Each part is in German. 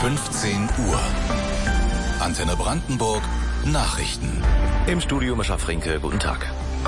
15 Uhr. Antenne Brandenburg Nachrichten. Im Studio Mischa Frinke, guten Tag.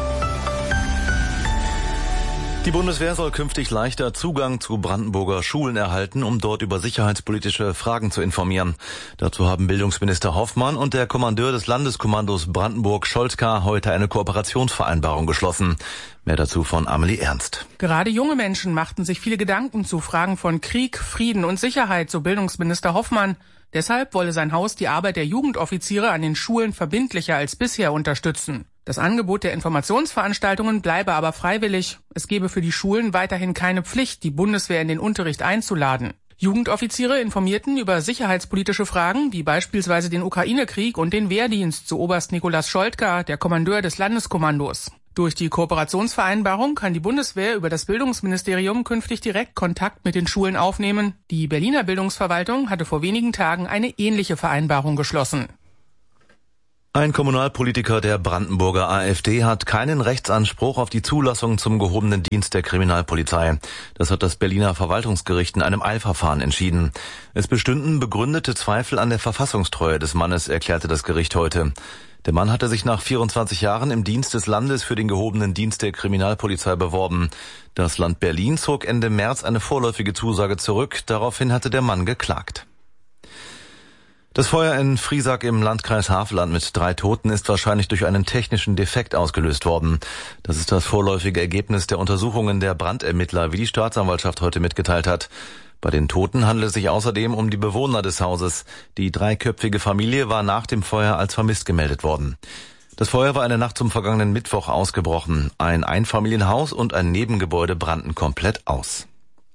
Die Bundeswehr soll künftig leichter Zugang zu Brandenburger Schulen erhalten, um dort über sicherheitspolitische Fragen zu informieren. Dazu haben Bildungsminister Hoffmann und der Kommandeur des Landeskommandos Brandenburg Scholtka heute eine Kooperationsvereinbarung geschlossen. Mehr dazu von Amelie Ernst. Gerade junge Menschen machten sich viele Gedanken zu Fragen von Krieg, Frieden und Sicherheit, so Bildungsminister Hoffmann. Deshalb wolle sein Haus die Arbeit der Jugendoffiziere an den Schulen verbindlicher als bisher unterstützen. Das Angebot der Informationsveranstaltungen bleibe aber freiwillig. Es gebe für die Schulen weiterhin keine Pflicht, die Bundeswehr in den Unterricht einzuladen. Jugendoffiziere informierten über sicherheitspolitische Fragen, wie beispielsweise den Ukraine-Krieg und den Wehrdienst, so Oberst Nikolaus Scholtka, der Kommandeur des Landeskommandos. Durch die Kooperationsvereinbarung kann die Bundeswehr über das Bildungsministerium künftig direkt Kontakt mit den Schulen aufnehmen. Die Berliner Bildungsverwaltung hatte vor wenigen Tagen eine ähnliche Vereinbarung geschlossen. Ein Kommunalpolitiker der Brandenburger AfD hat keinen Rechtsanspruch auf die Zulassung zum gehobenen Dienst der Kriminalpolizei. Das hat das Berliner Verwaltungsgericht in einem Eilverfahren entschieden. Es bestünden begründete Zweifel an der Verfassungstreue des Mannes, erklärte das Gericht heute. Der Mann hatte sich nach 24 Jahren im Dienst des Landes für den gehobenen Dienst der Kriminalpolizei beworben. Das Land Berlin zog Ende März eine vorläufige Zusage zurück. Daraufhin hatte der Mann geklagt. Das Feuer in Friesack im Landkreis Havelland mit 3 Toten ist wahrscheinlich durch einen technischen Defekt ausgelöst worden. Das ist das vorläufige Ergebnis der Untersuchungen der Brandermittler, wie die Staatsanwaltschaft heute mitgeteilt hat. Bei den Toten handelt es sich außerdem um die Bewohner des Hauses. Die 3-köpfige Familie war nach dem Feuer als vermisst gemeldet worden. Das Feuer war in der Nacht zum vergangenen Mittwoch ausgebrochen. Ein Einfamilienhaus und ein Nebengebäude brannten komplett aus.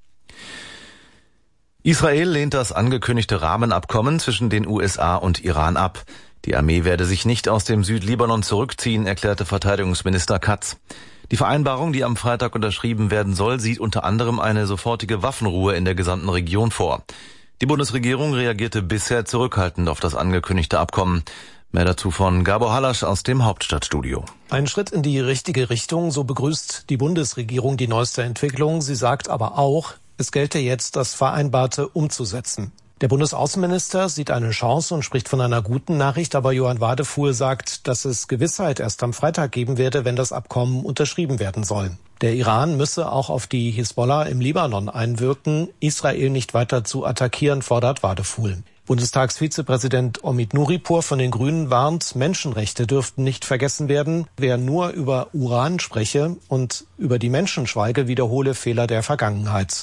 Israel lehnt das angekündigte Rahmenabkommen zwischen den USA und Iran ab. Die Armee werde sich nicht aus dem Südlibanon zurückziehen, erklärte Verteidigungsminister Katz. Die Vereinbarung, die am Freitag unterschrieben werden soll, sieht unter anderem eine sofortige Waffenruhe in der gesamten Region vor. Die Bundesregierung reagierte bisher zurückhaltend auf das angekündigte Abkommen. Mehr dazu von Gabor Halasch aus dem Hauptstadtstudio. Ein Schritt in die richtige Richtung, so begrüßt die Bundesregierung die neueste Entwicklung. Sie sagt aber auch, es gelte jetzt, das Vereinbarte umzusetzen. Der Bundesaußenminister sieht eine Chance und spricht von einer guten Nachricht, aber Johann Wadefuhl sagt, dass es Gewissheit erst am Freitag geben werde, wenn das Abkommen unterschrieben werden soll. Der Iran müsse auch auf die Hisbollah im Libanon einwirken, Israel nicht weiter zu attackieren, fordert Wadefuhl. Bundestagsvizepräsident Omid Nuripur von den Grünen warnt, Menschenrechte dürften nicht vergessen werden. Wer nur über Uran spreche und über die Menschen schweige, wiederhole Fehler der Vergangenheit.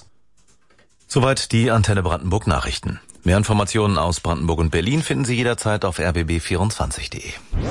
Soweit die Antenne Brandenburg Nachrichten. Mehr Informationen aus Brandenburg und Berlin finden Sie jederzeit auf rbb24.de.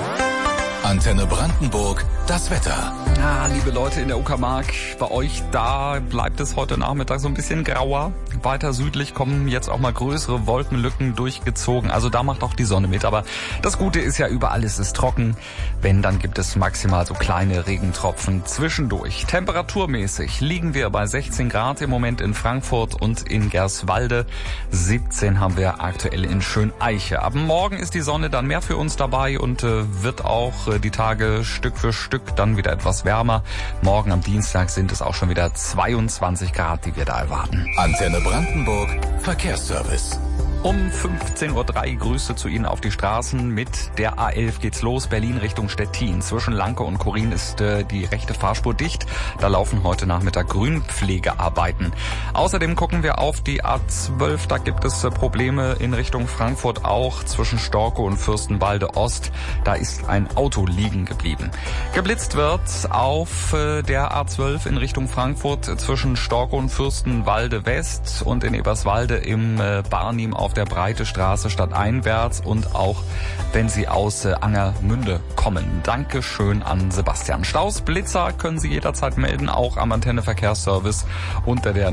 Antenne Brandenburg, das Wetter. Ja, liebe Leute in der Uckermark, bei euch da bleibt es heute Nachmittag so ein bisschen grauer. Weiter südlich kommen jetzt auch mal größere Wolkenlücken durchgezogen. Also da macht auch die Sonne mit. Aber das Gute ist ja, überall ist es trocken. Wenn, dann gibt es maximal so kleine Regentropfen zwischendurch. Temperaturmäßig liegen wir bei 16 Grad im Moment in Frankfurt und in Gerswalde. 17 haben wir aktuell in Schöneiche. Ab morgen ist die Sonne dann mehr für uns dabei und wird auch die Tage Stück für Stück dann wieder etwas wärmer. Morgen am Dienstag sind es auch schon wieder 22 Grad, die wir da erwarten. Antenne Brandenburg Verkehrsservice. Um 15.03 Uhr Grüße zu Ihnen auf die Straßen. Mit der A11 geht's los, Berlin Richtung Stettin. Zwischen Lanke und Chorin ist die rechte Fahrspur dicht. Da laufen heute Nachmittag Grünpflegearbeiten. Außerdem gucken wir auf die A12. Da gibt es Probleme in Richtung Frankfurt auch. Zwischen Storkow und Fürstenwalde Ost. Da ist ein Auto liegen geblieben. Geblitzt wird auf der A12 in Richtung Frankfurt zwischen Storkow und Fürstenwalde West und in Eberswalde im Barnim auf der Breite Straße stadteinwärts und auch wenn Sie aus Angermünde kommen. Dankeschön an Sebastian Staus. Blitzer können Sie jederzeit melden, auch am Antenne Verkehrsservice unter der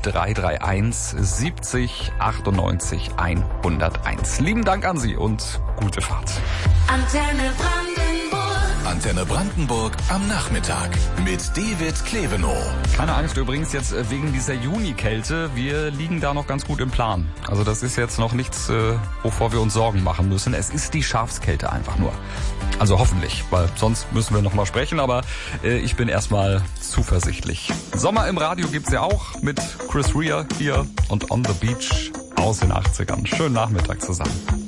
0331 70 98 101. Lieben Dank an Sie und gute Fahrt. Antenne Brandenburg am Nachmittag mit David Klevenow. Keine Angst übrigens jetzt wegen dieser Junikälte. Wir liegen da noch ganz gut im Plan. Also das ist jetzt noch nichts, wovor wir uns Sorgen machen müssen. Es ist die Schafskälte einfach nur. Also hoffentlich, weil sonst müssen wir noch mal sprechen. Aber ich bin erstmal zuversichtlich. Sommer im Radio gibt's ja auch mit Chris Rea hier und On the Beach. aus den 80ern. Schönen Nachmittag zusammen.